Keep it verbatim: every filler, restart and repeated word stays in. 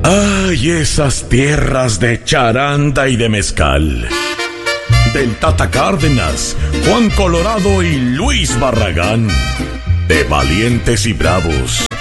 Ay, esas tierras de charanda y de mezcal. Del Tata Cárdenas, Juan Colorado y Luis Barragán. De valientes y bravos,